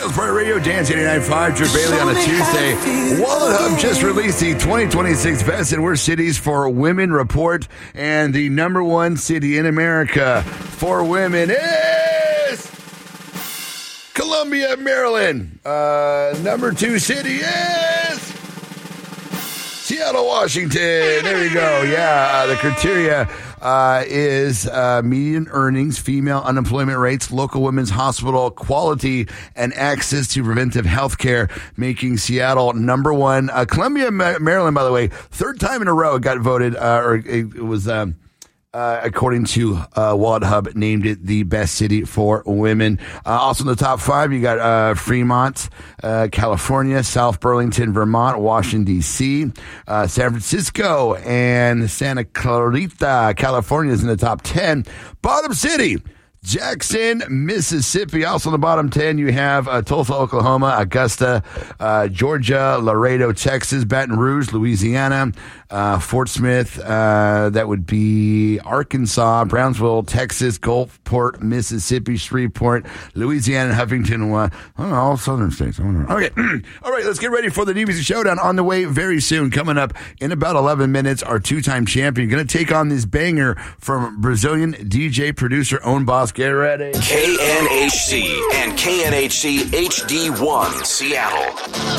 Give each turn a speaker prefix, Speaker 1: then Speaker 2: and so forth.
Speaker 1: Seattle's Party Radio, Dance 89.5, Drew Bailey on a Tuesday. Wallet Hub just released the 2026 Best and Worst Cities for Women report, and the number one city in America for women is Columbia, Maryland. Number two city is Seattle, Washington. There you go. Yeah, the criteria is median earnings, female unemployment rates, local women's hospital quality, and access to preventive health care, making Seattle number one. Columbia, Maryland, by the way, third time in a row it got voted, or it was... according to Wallet Hub, named it the best city for women. Also in the top five, you got Fremont, California, South Burlington, Vermont, Washington, D.C., San Francisco, and Santa Clarita, California is in the top 10. Bottom city, Jackson, Mississippi. Also in the bottom 10, you have Tulsa, Oklahoma, Augusta, Georgia, Laredo, Texas, Baton Rouge, Louisiana, Fort Smith, that would be Arkansas, Brownsville, Texas, Gulfport, Mississippi, Shreveport, Louisiana, Huffington, all southern states. Okay. All right, let's get ready for the DBC Showdown on the way very soon. Coming up in about 11 minutes, our two-time champion going to take on this banger from Brazilian DJ, producer, own boss. Get ready.
Speaker 2: KNHC and KNHC HD1 Seattle.